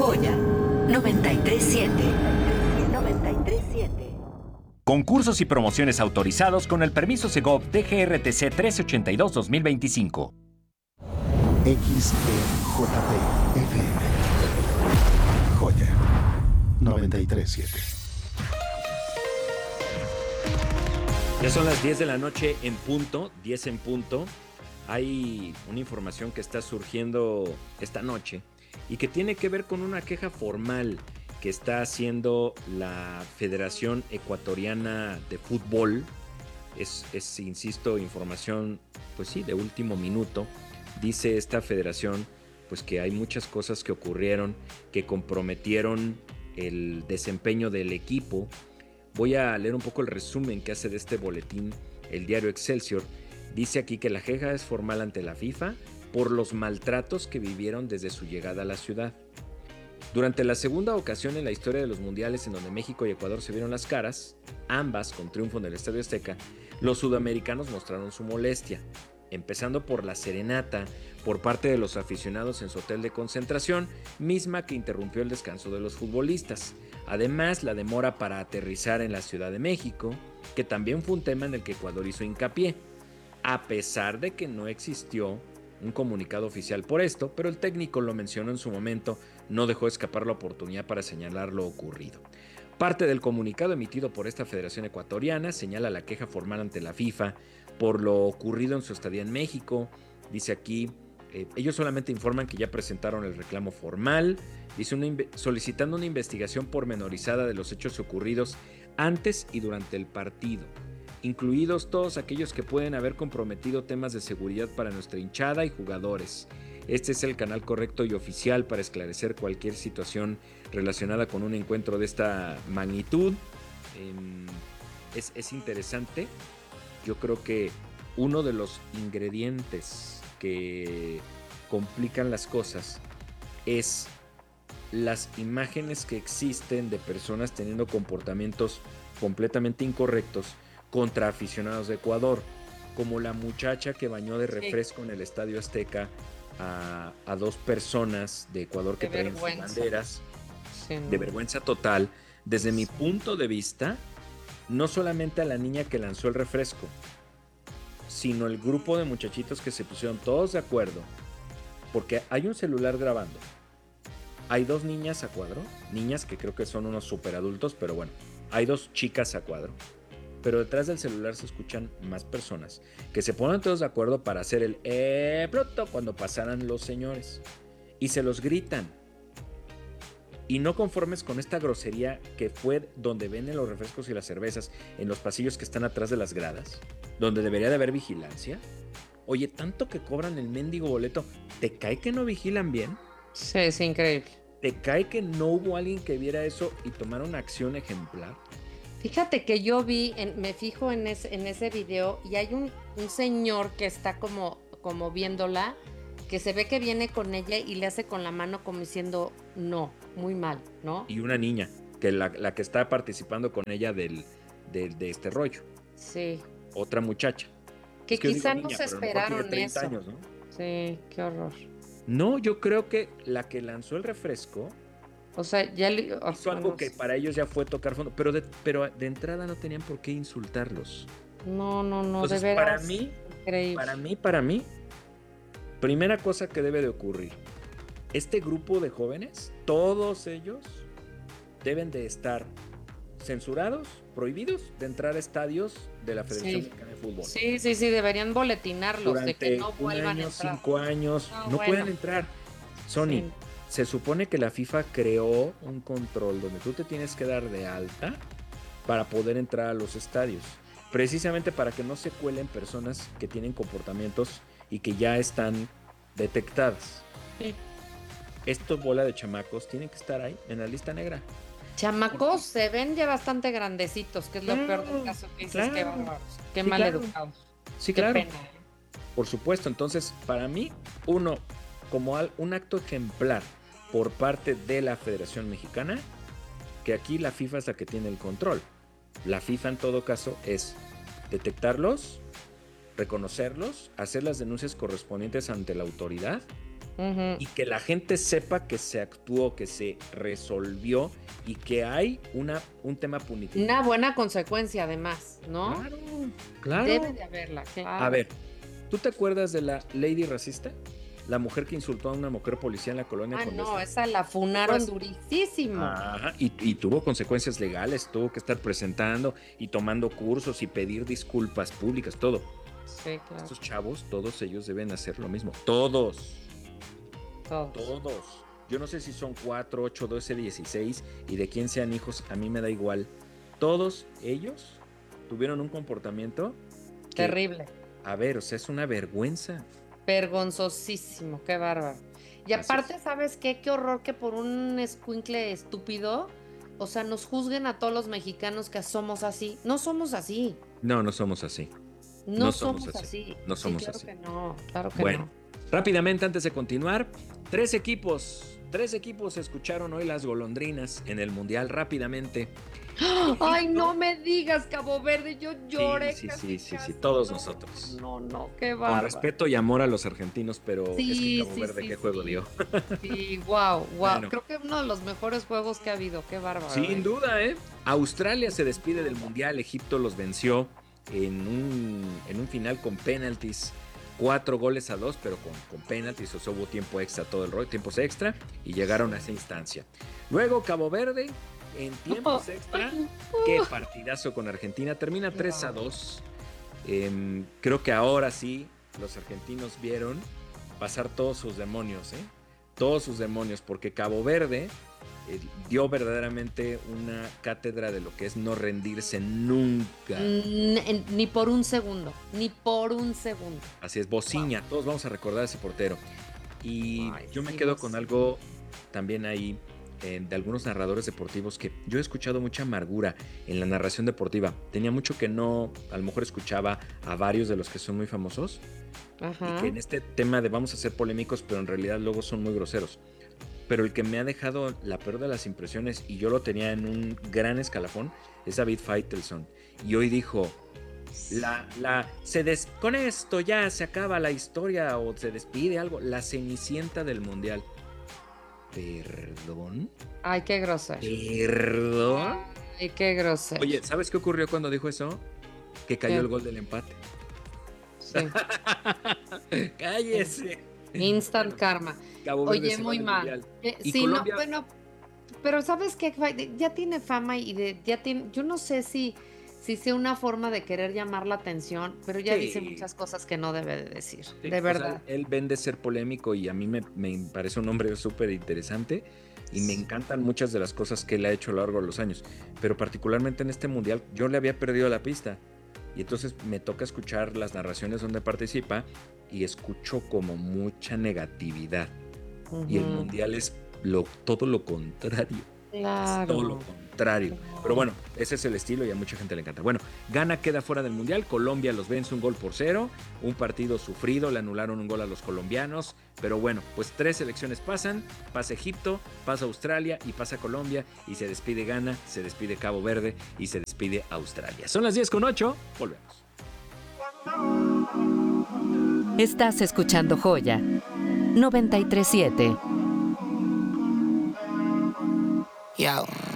Joya 937. 937. Concursos y promociones autorizados con el permiso Segov DGRTC 1382-2025. XEJP FM. Joya 937. Ya son las 10 de la noche en punto, 10 en punto. Hay una información que está surgiendo esta noche y que tiene que ver con una queja formal que está haciendo la Federación Ecuatoriana de Fútbol. Es, insisto, información, pues sí, de último minuto. Dice esta federación, pues que hay muchas cosas que ocurrieron que comprometieron el desempeño del equipo. Voy a leer un poco el resumen que hace de este boletín el diario Excelsior. Dice aquí que la queja es formal ante la FIFA por los maltratos que vivieron desde su llegada a la ciudad. Durante la segunda ocasión en la historia de los mundiales en donde México y Ecuador se vieron las caras, ambas con triunfo en el Estadio Azteca, los sudamericanos mostraron su molestia, empezando por la serenata por parte de los aficionados en su hotel de concentración, misma que interrumpió el descanso de los futbolistas. Además, la demora para aterrizar en la Ciudad de México, que también fue un tema en el que Ecuador hizo hincapié, a pesar de que no existió un comunicado oficial por esto, pero el técnico lo mencionó en su momento, no dejó escapar la oportunidad para señalar lo ocurrido. Parte del comunicado emitido por esta Federación Ecuatoriana señala la queja formal ante la FIFA por lo ocurrido en su estadía en México. Dice aquí, ellos solamente informan que ya presentaron el reclamo formal, dice solicitando una investigación pormenorizada de los hechos ocurridos antes y durante el partido, incluidos todos aquellos que pueden haber comprometido temas de seguridad para nuestra hinchada y jugadores. Este es el canal correcto y oficial para esclarecer cualquier situación relacionada con un encuentro de esta magnitud. Es interesante. Yo creo que uno de los ingredientes que complican las cosas es las imágenes que existen de personas teniendo comportamientos completamente incorrectos contra aficionados de Ecuador, como la muchacha que bañó de refresco en el Estadio Azteca a dos personas de Ecuador que traían sus banderas. Sí, no. De vergüenza total. Desde mi punto de vista, no solamente a la niña que lanzó el refresco, sino el grupo de muchachitos que se pusieron todos de acuerdo, porque hay un celular grabando. Hay dos niñas a cuadro, niñas que creo que son unos superadultos, pero bueno, hay dos chicas a cuadro. Pero detrás del celular se escuchan más personas que se ponen todos de acuerdo para hacer el pronto cuando pasaran los señores y se los gritan. Y no conformes con esta grosería que fue donde venden los refrescos y las cervezas, en los pasillos que están atrás de las gradas, donde debería de haber vigilancia. Oye, tanto que cobran el mendigo boleto, ¿te cae que no vigilan bien? Sí, es increíble. ¿Te cae que no hubo alguien que viera eso y tomara una acción ejemplar? Fíjate que yo me fijo en ese video y hay un señor que está como viéndola, que se ve que viene con ella y le hace con la mano como diciendo no, muy mal, ¿no? Y una niña, que la que está participando con ella de este rollo. Sí. Otra muchacha. Que quizá no se esperaron eso. Años, ¿no? Sí, qué horror. No, yo creo que la que lanzó el refresco, o sea, ya hizo algo que para ellos ya fue tocar fondo, pero de entrada no tenían por qué insultarlos. No, entonces, de veras. Para mí, primera cosa que debe de ocurrir, este grupo de jóvenes, todos ellos deben de estar censurados, prohibidos de entrar a estadios de la Federación Mexicana de Fútbol. Sí, deberían boletinarlos. Durante de que no vuelvan a entrar. 5 años, no pueden entrar. Sony, se supone que la FIFA creó un control donde tú te tienes que dar de alta para poder entrar a los estadios, precisamente para que no se cuelen personas que tienen comportamientos y que ya están detectadas. Sí. Estos bola de chamacos tienen que estar ahí en la lista negra. Chamacos se ven ya bastante grandecitos, que es lo peor del caso, que dices, qué bárbaros, qué mal educados. Sí, qué claro. Pena. Por supuesto, entonces, para mí, uno, como un acto ejemplar por parte de la Federación Mexicana, que aquí la FIFA es la que tiene el control. La FIFA, en todo caso, es detectarlos, reconocerlos, hacer las denuncias correspondientes ante la autoridad Ujú. y que la gente sepa que se actuó, que se resolvió y que hay un tema punitivo. Una buena consecuencia, además, ¿no? Claro, claro. Debe de haberla, claro. A ver, ¿tú te acuerdas de la lady racista? La mujer que insultó a una mujer policía en la colonia Ah, Condesa. no, esa la funaron Pues- durísimo. Ajá, y tuvo consecuencias legales, tuvo que estar presentando y tomando cursos y pedir disculpas públicas, todo. Sí, claro. Estos chavos, todos ellos deben hacer lo mismo. Todos. Todos. Todos. Yo no sé si son 4, 8, 12, 16 y de quién sean hijos, a mí me da igual. Todos ellos tuvieron un comportamiento que, Terrible. a ver, o sea, es una vergüenza. Vergonzosísimo, qué bárbaro. Y Así aparte, es. ¿sabes qué? Qué horror que por un escuincle estúpido, o sea, nos juzguen a todos los mexicanos que somos así. No somos así. No, no somos así. No, No somos somos así. así. No somos claro así. que no, claro que Bueno, no. rápidamente antes de continuar, tres equipos escucharon hoy las golondrinas en el Mundial rápidamente. Ay, no me digas, Cabo Verde, yo lloré. Sí, casi, sí, casi. todos No, nosotros. No, qué Con bárbaro. respeto y amor a los argentinos, pero es que Sí, Cabo Verde, sí, qué sí, juego sí. dio. Sí, wow. Bueno. Creo que uno de los mejores juegos que ha habido, qué bárbaro. Sin duda, ¿eh? Australia se despide del Mundial, Egipto los venció en un final con penaltis, 4-2, pero con penaltis, o sea, hubo tiempo extra, todo el rollo, tiempos extra, y llegaron a esa instancia. Luego Cabo Verde, en tiempos extra, qué partidazo con Argentina, termina 3-2. Creo que ahora sí, los argentinos vieron pasar todos sus demonios, ¿eh? Todos sus demonios, porque Cabo Verde dio verdaderamente una cátedra de lo que es no rendirse nunca. Ni por un segundo, ni por un segundo. Así es, Bociña, todos vamos a recordar a ese portero. Y Ay, yo me sí, quedo con Bociña. algo también ahí de algunos narradores deportivos que yo he escuchado mucha amargura en la narración deportiva. Tenía mucho que no, a lo mejor escuchaba a varios de los que son muy famosos Ajá. y que en este tema de vamos a ser polémicos, pero en realidad luego son muy groseros. Pero el que me ha dejado la peor de las impresiones, y yo lo tenía en un gran escalafón, es David Faitelson. Y hoy dijo, con esto ya se acaba la historia o se despide algo, la Cenicienta del Mundial. ¿Perdón? Ay, qué grosero. ¿Perdón? Ay, qué grosero. Oye, ¿sabes qué ocurrió cuando dijo eso? Que cayó ¿Qué? el gol del empate. Sí. ¡Cállese! Instant karma. Cabo Verde Oye, se va muy del mal. Mundial. Y Sí, Colombia- no, bueno, pero ¿sabes qué? Ya tiene fama ya tiene, yo no sé si sea una forma de querer llamar la atención, pero ya Sí. dice muchas cosas que no debe de decir, Sí, de o verdad. sea, él vende ser polémico y a mí me parece un hombre súper interesante y me encantan muchas de las cosas que él ha hecho a lo largo de los años. Pero particularmente en este mundial yo le había perdido la pista y entonces me toca escuchar las narraciones donde participa y escucho como mucha negatividad. Y el Ujú. mundial es todo lo contrario. Claro. Todo lo contrario. Pero bueno, ese es el estilo y a mucha gente le encanta. Bueno, Ghana queda fuera del Mundial, Colombia los vence 1-0, un partido sufrido, le anularon un gol a los colombianos, pero bueno, pues 3 selecciones pasan, pasa Egipto, pasa Australia y pasa Colombia y se despide Ghana, se despide Cabo Verde y se despide Australia. Son las 10:08, volvemos. Estás escuchando Joya 93.7. Yo.